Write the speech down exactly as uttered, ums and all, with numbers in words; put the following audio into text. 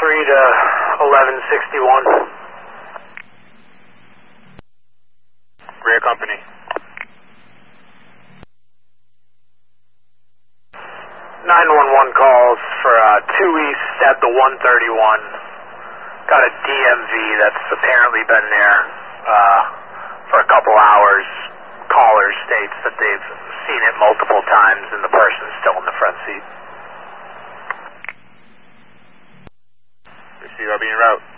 three to eleven sixty-one. Rear company. nine one one calls for uh, two east at the one thirty-one. Got a D M V that's apparently been there uh, for a couple hours. Caller states that they've seen it multiple times and the person's still in the front seat. Receive, I'll be en route.